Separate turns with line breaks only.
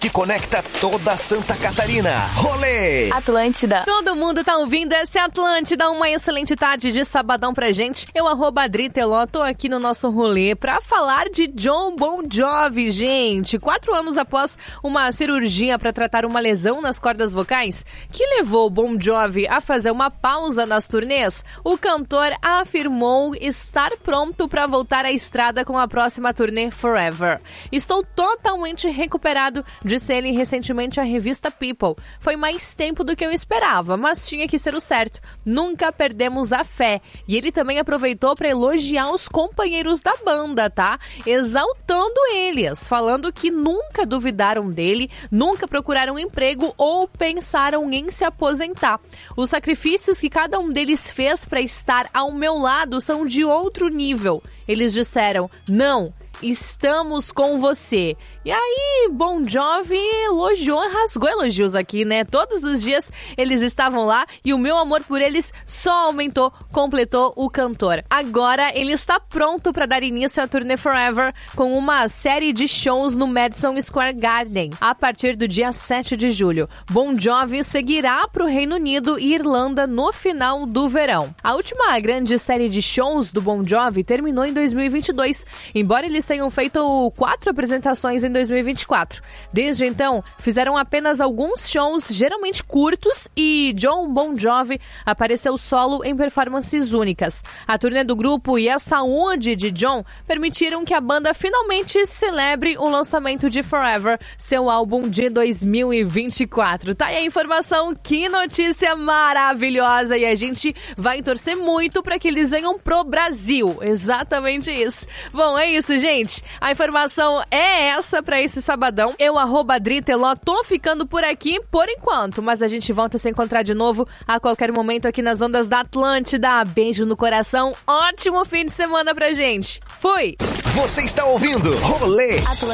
que conecta toda Santa Catarina. Rolê
Atlântida.
Todo mundo tá ouvindo essa Atlântida. Uma excelente tarde de sabadão pra gente. Eu, @Adri Teló, tô aqui no nosso rolê pra falar de Jon Bon Jovi, gente. 4 anos após uma cirurgia pra tratar uma lesão nas cordas vocais, que levou Bon Jovi a fazer uma pausa nas turnês, o cantor afirmou estar pronto pra voltar à estrada com a próxima turnê Forever. Estou totalmente recuperado, disse ele recentemente à revista People. Foi mais tempo do que eu esperava, mas tinha que ser o certo. Nunca perdemos a fé. E ele também aproveitou para elogiar os companheiros da banda, tá? Exaltando eles, falando que nunca duvidaram dele, nunca procuraram emprego ou pensaram em se aposentar. Os sacrifícios que cada um deles fez para estar ao meu lado são de outro nível. Eles disseram, não, estamos com você. E aí, Bon Jovi elogiou, rasgou elogios aqui, né? Todos os dias eles estavam lá e o meu amor por eles só aumentou, completou o cantor. Agora ele está pronto para dar início à turnê Forever com uma série de shows no Madison Square Garden a partir do dia 7 de julho. Bon Jovi seguirá para o Reino Unido e Irlanda no final do verão. A última grande série de shows do Bon Jovi terminou em 2022, embora eles tenham feito 4 apresentações em 2024. Desde então, fizeram apenas alguns shows, geralmente curtos, e Jon Bon Jovi apareceu solo em performances únicas. A turnê do grupo e a saúde de Jon permitiram que a banda finalmente celebre o lançamento de Forever, seu álbum de 2024. Tá aí a informação, que notícia maravilhosa, e a gente vai torcer muito para que eles venham pro Brasil. Exatamente isso. Bom, é isso, gente. A informação é essa pra esse sabadão. Eu, @Adri Teló, tô ficando por aqui por enquanto, mas a gente volta a se encontrar de novo a qualquer momento aqui nas ondas da Atlântida. Beijo no coração, ótimo fim de semana pra gente. Fui!
Você está ouvindo Rolê